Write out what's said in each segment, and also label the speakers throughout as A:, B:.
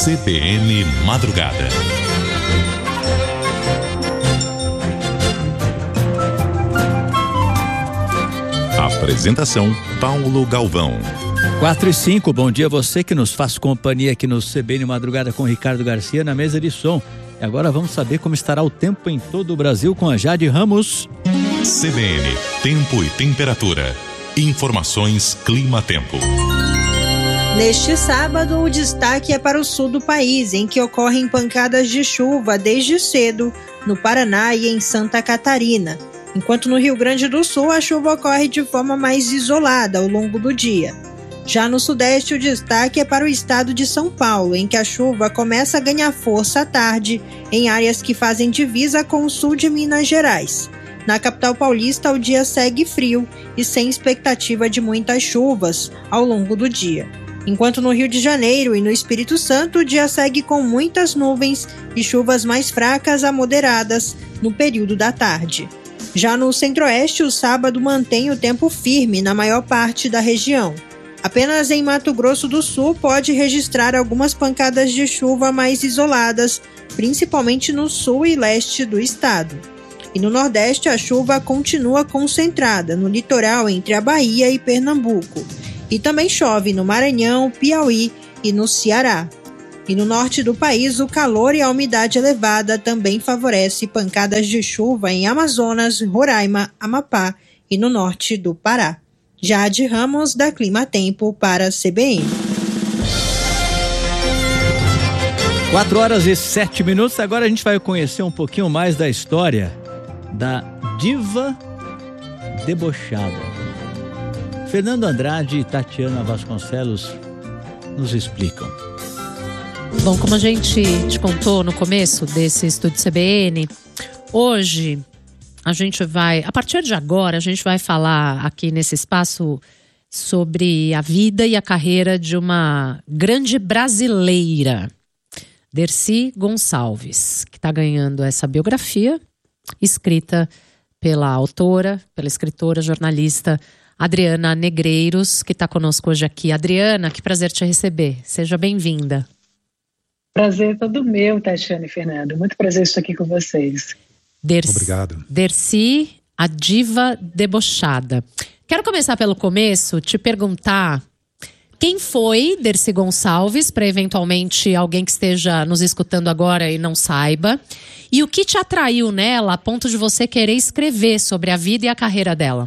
A: CBN Madrugada. Apresentação Paulo Galvão.
B: 4h05, bom dia a você que nos faz companhia aqui no CBN Madrugada com Ricardo Garcia na mesa de som. E agora vamos saber como estará o tempo em todo o Brasil com a Jade Ramos.
A: CBN, tempo e temperatura. Informações Clima-Tempo.
C: Neste sábado, o destaque é para o sul do país, em que ocorrem pancadas de chuva desde cedo, no Paraná e em Santa Catarina. Enquanto no Rio Grande do Sul, a chuva ocorre de forma mais isolada ao longo do dia. Já no Sudeste, o destaque é para o estado de São Paulo, em que a chuva começa a ganhar força à tarde em áreas que fazem divisa com o sul de Minas Gerais. Na capital paulista, o dia segue frio e sem expectativa de muitas chuvas ao longo do dia. Enquanto no Rio de Janeiro e no Espírito Santo, o dia segue com muitas nuvens e chuvas mais fracas a moderadas no período da tarde. Já no Centro-Oeste, o sábado mantém o tempo firme na maior parte da região. Apenas em Mato Grosso do Sul pode registrar algumas pancadas de chuva mais isoladas, principalmente no sul e leste do estado. E no Nordeste, a chuva continua concentrada no litoral entre a Bahia e Pernambuco. E também chove no Maranhão, Piauí e no Ceará. E no norte do país, o calor e a umidade elevada também favorece pancadas de chuva em Amazonas, Roraima, Amapá e no norte do Pará. Jade Ramos, da Clima-Tempo, para a CBN.
B: 4h07. Agora a gente vai conhecer um pouquinho mais da história da diva debochada. Fernando Andrade e Tatiana Vasconcelos nos explicam.
D: Bom, como a gente te contou no começo desse estúdio CBN, hoje a partir de agora, a gente vai falar aqui nesse espaço sobre a vida e a carreira de uma grande brasileira, Dercy Gonçalves, que está ganhando essa biografia escrita pela escritora, jornalista Adriana Negreiros, que está conosco hoje aqui. Adriana, que prazer te receber. Seja bem-vinda.
E: Prazer todo meu, Tatiana e Fernando. Muito prazer estar aqui com vocês.
F: Obrigado.
D: Dercy, a diva debochada. Quero começar pelo começo, te perguntar quem foi Dercy Gonçalves, para eventualmente alguém que esteja nos escutando agora e não saiba, e o que te atraiu nela a ponto de você querer escrever sobre a vida e a carreira dela.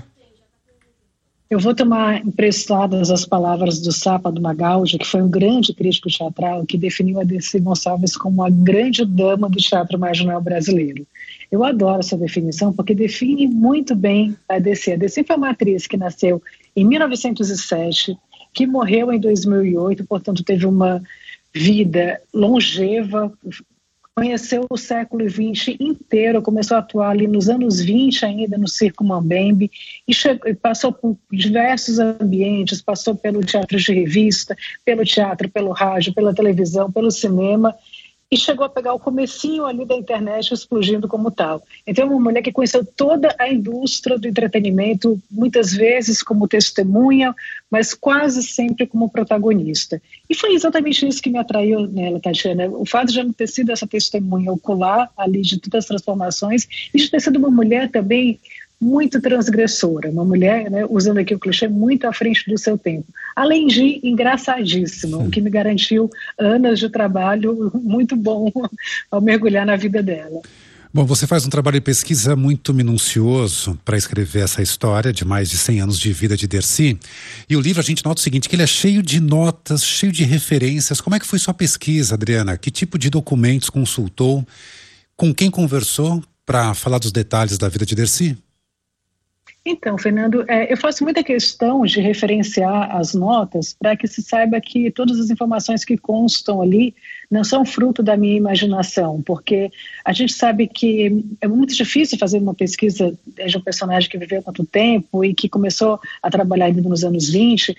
E: Eu vou tomar emprestadas as palavras do Sapa do Magaldi, que foi um grande crítico teatral que definiu a Dercy Gonçalves como a grande dama do teatro marginal brasileiro. Eu adoro essa definição porque define muito bem a Dercy. A Dercy foi uma atriz que nasceu em 1907, que morreu em 2008, portanto teve uma vida longeva, conheceu o século XX inteiro, começou a atuar ali nos anos 20 ainda no Circo Mambembe e passou por diversos ambientes, passou pelo teatro de revista, pelo teatro, pelo rádio, pela televisão, pelo cinema e chegou a pegar o comecinho ali da internet explodindo como tal. Então é uma mulher que conheceu toda a indústria do entretenimento, muitas vezes como testemunha, mas quase sempre como protagonista. E foi exatamente isso que me atraiu nela, Tatiana. O fato de ela ter sido essa testemunha ocular ali de todas as transformações e de ter sido uma mulher também muito transgressora, uma mulher, né, usando aqui o clichê, muito à frente do seu tempo. Além de engraçadíssima, o que me garantiu anos de trabalho muito bom ao mergulhar na vida dela.
F: Bom, você faz um trabalho de pesquisa muito minucioso para escrever essa história de mais de 100 anos de vida de Dercy. E o livro a gente nota o seguinte, que ele é cheio de notas, cheio de referências. Como é que foi sua pesquisa, Adriana? Que tipo de documentos consultou? Com quem conversou para falar dos detalhes da vida de Dercy?
E: Então, Fernando, eu faço muita questão de referenciar as notas para que se saiba que todas as informações que constam ali não são fruto da minha imaginação, porque a gente sabe que é muito difícil fazer uma pesquisa de um personagem que viveu tanto tempo e que começou a trabalhar ainda nos anos 20,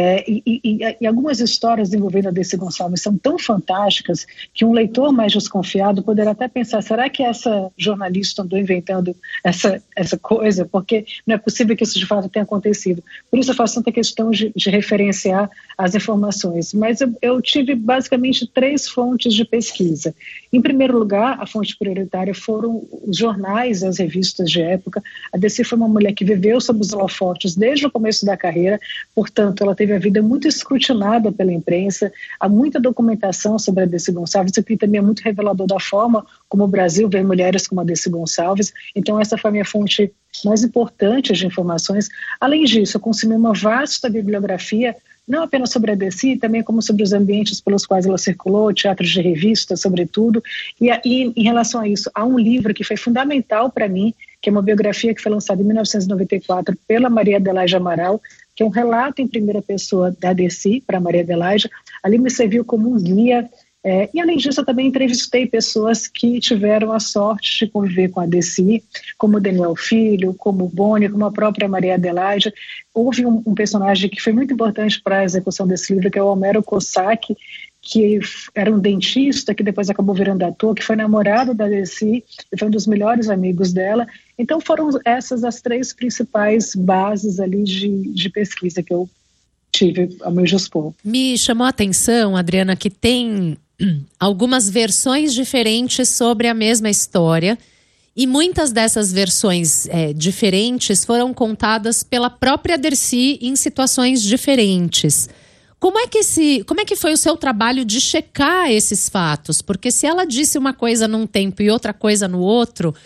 E: e algumas histórias envolvendo a Dercy Gonçalves são tão fantásticas que um leitor mais desconfiado poderá até pensar, será que essa jornalista andou inventando essa coisa? Porque não não é possível que isso de fato tenha acontecido. Por isso eu faço tanta questão de referenciar as informações. Mas eu tive basicamente 3 fontes de pesquisa. Em primeiro lugar, a fonte prioritária foram os jornais, as revistas de época. A Dercy foi uma mulher que viveu sob os holofotes desde o começo da carreira, portanto, ela teve a vida muito escrutinada pela imprensa, há muita documentação sobre a Dercy Gonçalves, isso aqui também é muito revelador da forma como o Brasil vê mulheres como a Dercy Gonçalves. Então, essa foi a minha fonte mais importante de informações. Além disso, eu consumi uma vasta bibliografia, não apenas sobre a Dercy, também como sobre os ambientes pelos quais ela circulou, teatros de revista, sobretudo. E em relação a isso, há um livro que foi fundamental para mim, que é uma biografia que foi lançada em 1994 pela Maria Adelaide Amaral, que é um relato em primeira pessoa da Dercy para Maria Adelaide. Ali me serviu como um guia. E além disso, eu também entrevistei pessoas que tiveram a sorte de conviver com a Dercy, como Daniel Filho, como Boni, como a própria Maria Adelaide. Houve um personagem que foi muito importante para a execução desse livro, que é o Homero Cossack, que era um dentista, que depois acabou virando ator, que foi namorado da Dercy, e foi um dos melhores amigos dela. Então foram essas as 3 principais bases ali de pesquisa que eu tive ao meu dispor.
D: Me chamou a atenção, Adriana, que tem algumas versões diferentes sobre a mesma história, e muitas dessas versões diferentes foram contadas pela própria Dercy em situações diferentes. Como é que foi o seu trabalho de checar esses fatos? Porque se ela disse uma coisa num tempo e outra coisa no outro,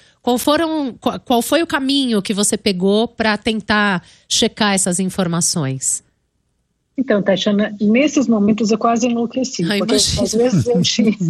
D: qual foi o caminho que você pegou para tentar checar essas informações?
E: Então, Tatiana, nesses momentos eu quase enlouqueci, porque às vezes eu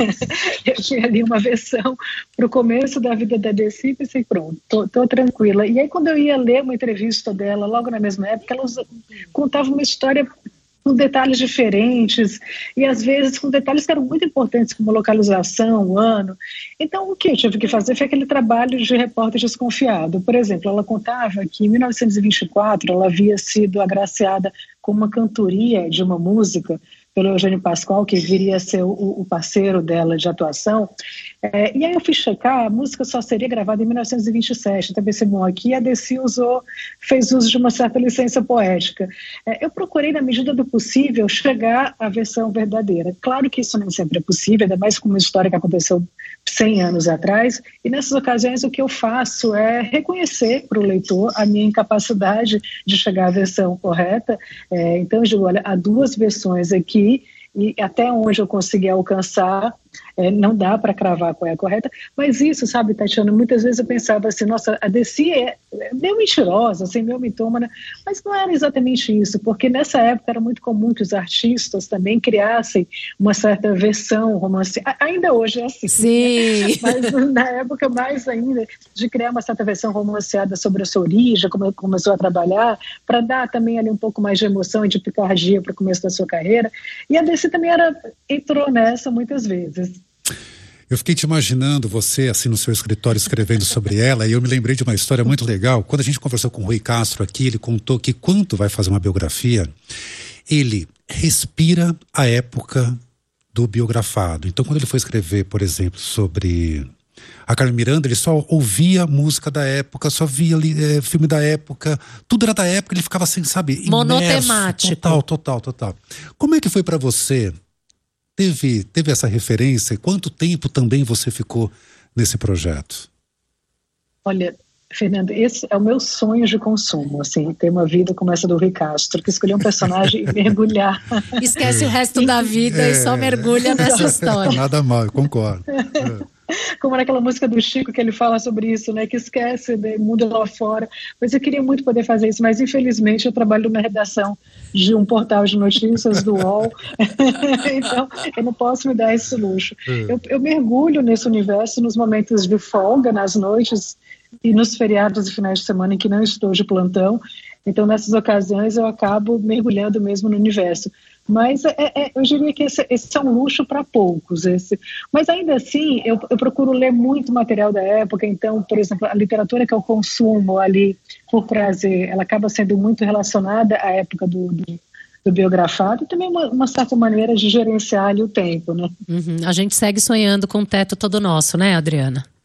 E: tinha ali uma versão para o começo da vida da Dercy e pensei, pronto, tô tranquila. E aí quando eu ia ler uma entrevista dela, logo na mesma época, ela contava uma história com detalhes diferentes, e às vezes com detalhes que eram muito importantes, como localização, ano. Então, o que eu tive que fazer foi aquele trabalho de repórter desconfiado. Por exemplo, ela contava que em 1924 ela havia sido agraciada com uma cantoria de uma música pelo Eugênio Pascoal, que viria a ser o parceiro dela de atuação. E aí eu fui checar, a música só seria gravada em 1927, então pensei, bom, aqui a Dercy fez uso de uma certa licença poética. Eu procurei, na medida do possível, chegar à versão verdadeira. Claro que isso nem sempre é possível, ainda mais com uma história que aconteceu 100 anos atrás, e nessas ocasiões o que eu faço é reconhecer para o leitor a minha incapacidade de chegar à versão correta. Então eu digo, olha, há 2 versões aqui, e até onde eu consegui alcançar, não dá para cravar qual é a correta, mas isso, sabe, Tatiana, muitas vezes eu pensava assim, nossa, a Dercy é meio mentirosa, assim, meio mitômana, mas não era exatamente isso, porque nessa época era muito comum que os artistas também criassem uma certa versão romanceada, ainda hoje é assim,
D: sim.
E: Mas na época mais ainda, de criar uma certa versão romanceada sobre a sua origem, como ela começou a trabalhar, para dar também ali um pouco mais de emoção e de picardia para o começo da sua carreira, e a Dercy também entrou nessa muitas vezes.
F: Eu fiquei te imaginando você assim no seu escritório escrevendo sobre ela, e eu me lembrei de uma história muito legal. Quando a gente conversou com o Rui Castro aqui, ele contou que quando vai fazer uma biografia, ele respira a época do biografado. Então quando ele foi escrever, por exemplo, sobre a Carmen Miranda, ele só ouvia música da época, só via filme da época, tudo era da época, ele ficava assim, sabe, imerso,
D: monotemático.
F: Total. Como é que foi para você? Teve essa referência? Quanto tempo também você ficou nesse projeto?
E: Olha, Fernando, esse é o meu sonho de consumo, assim, ter uma vida como essa do Rui Castro, que escolher um personagem e mergulhar.
D: Esquece o resto da vida e só mergulha nessa história.
F: Nada mal, eu concordo.
E: Como naquela música do Chico que ele fala sobre isso, né, que esquece do mundo lá fora. Mas eu queria muito poder fazer isso, mas infelizmente eu trabalho na redação de um portal de notícias do UOL, então eu não posso me dar esse luxo. Eu mergulho nesse universo nos momentos de folga, nas noites e nos feriados e finais de semana em que não estou de plantão. Então nessas ocasiões eu acabo mergulhando mesmo no universo. Mas eu diria que esse é um luxo para poucos. Mas ainda assim, eu procuro ler muito material da época. Então, por exemplo, a literatura que eu consumo ali por prazer, ela acaba sendo muito relacionada à época do biografado, e também uma certa maneira de gerenciar ali o tempo, né?
D: A gente segue sonhando com o teto todo nosso, né, Adriana?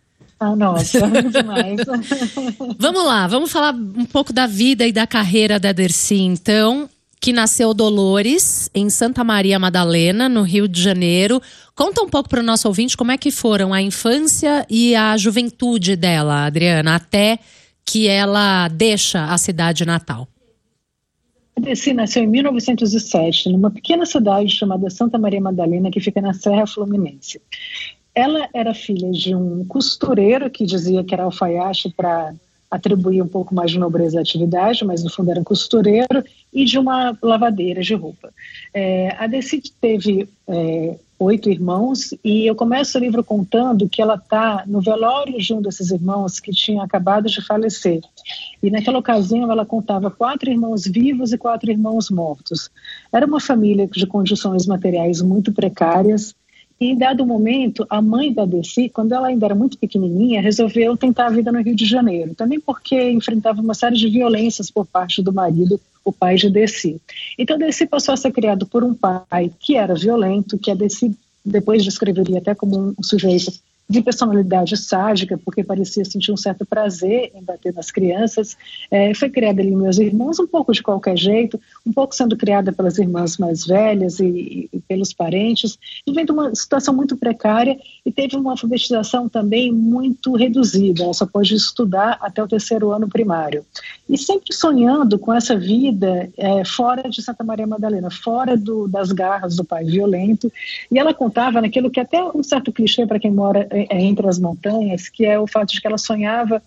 E: Ah, nossa, demais.
D: Vamos lá, vamos falar um pouco da vida e da carreira da Dercy, então, que nasceu Dolores, em Santa Maria Madalena, no Rio de Janeiro. Conta um pouco para o nosso ouvinte como é que foram a infância e a juventude dela, Adriana, até que ela deixa a cidade natal.
E: A Dercy nasceu em 1907, numa pequena cidade chamada Santa Maria Madalena, que fica na Serra Fluminense. Ela era filha de um costureiro que dizia que era alfaiate para atribuir um pouco mais de nobreza à atividade, mas no fundo era um costureiro, e de uma lavadeira de roupa. A Dercy teve 8 irmãos, e eu começo o livro contando que ela está no velório de um desses irmãos que tinha acabado de falecer. E naquela ocasião ela contava 4 irmãos vivos e 4 irmãos mortos. Era uma família de condições materiais muito precárias. E em dado momento, a mãe da Dercy, quando ela ainda era muito pequenininha, resolveu tentar a vida no Rio de Janeiro. Também porque enfrentava uma série de violências por parte do marido, o pai de Dercy. Então, Dercy passou a ser criado por um pai que era violento, que a Dercy depois descreveria até como um sujeito de personalidade sádica, porque parecia sentir um certo prazer em bater nas crianças. Foi criada ali meus irmãos, um pouco de qualquer jeito, um pouco sendo criada pelas irmãs mais velhas e pelos parentes, vivendo uma situação muito precária, e teve uma alfabetização também muito reduzida. Ela só pôde estudar até o 3º ano primário. E sempre sonhando com essa vida fora de Santa Maria Madalena, fora das garras do pai violento. E ela contava naquilo que até um certo clichê para quem mora entre as montanhas, que é o fato de que ela sonhava